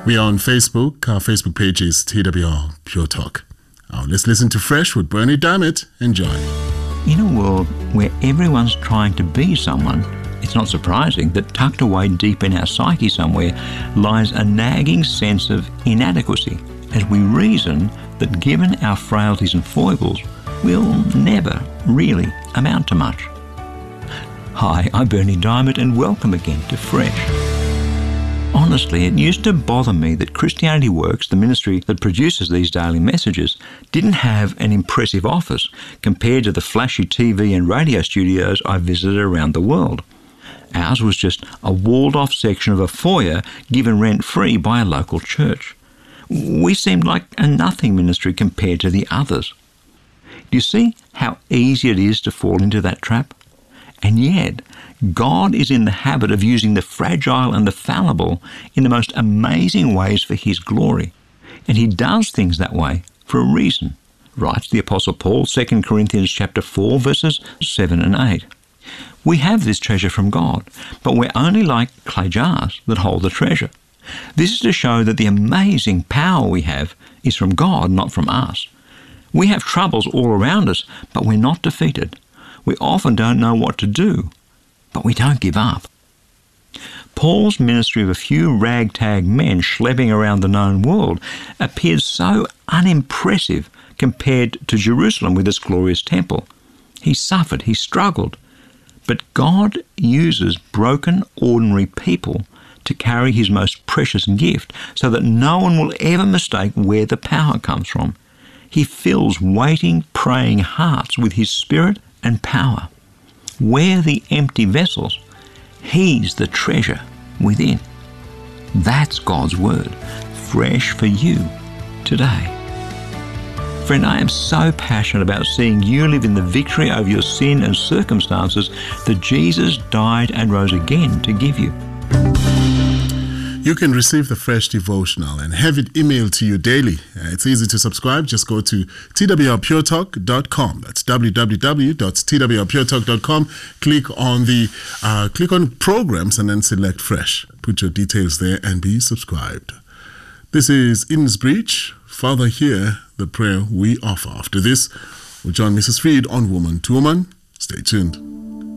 We are on Facebook. Our Facebook page is TWR Pure Talk. Now let's listen to Fresh with Bernie Diamond. Enjoy. In a world where everyone's trying to be someone, it's not surprising that tucked away deep in our psyche somewhere lies a nagging sense of inadequacy as we reason that given our frailties and foibles, we'll never really amount to much. Hi, I'm Bernie Diamond and welcome again to Fresh. Honestly, it used to bother me that Christianity Works, the ministry that produces these daily messages, didn't have an impressive office compared to the flashy TV and radio studios I visited around the world. Ours was just a walled-off section of a foyer given rent-free by a local church. We seemed like a nothing ministry compared to the others. Do you see how easy it is to fall into that trap? And yet, God is in the habit of using the fragile and the fallible in the most amazing ways for His glory. And He does things that way for a reason, writes the Apostle Paul, 2 Corinthians chapter 4, verses 7 and 8. We have this treasure from God, but we're only like clay jars that hold the treasure. This is to show that the amazing power we have is from God, not from us. We have troubles all around us, but we're not defeated. We often don't know what to do, but we don't give up. Paul's ministry of a few ragtag men schlepping around the known world appears so unimpressive compared to Jerusalem with its glorious temple. He suffered, he struggled, but God uses broken, ordinary people to carry His most precious gift so that no one will ever mistake where the power comes from. He fills waiting, praying hearts with His Spirit and power. We're the empty vessels. He's the treasure within. That's God's word, fresh for you today. Friend, I am so passionate about seeing you live in the victory over your sin and circumstances that Jesus died and rose again to give you. You can receive the Fresh Devotional and have it emailed to you daily. It's easy to subscribe. Just go to twrpuretalk.com. That's www.twrpuretalk.com. Click on programs and then select Fresh. Put your details there and be subscribed. This is Eden's Breach. Father, hear the prayer we offer. After this, we'll join Mrs. Reed on Woman to Woman. Stay tuned.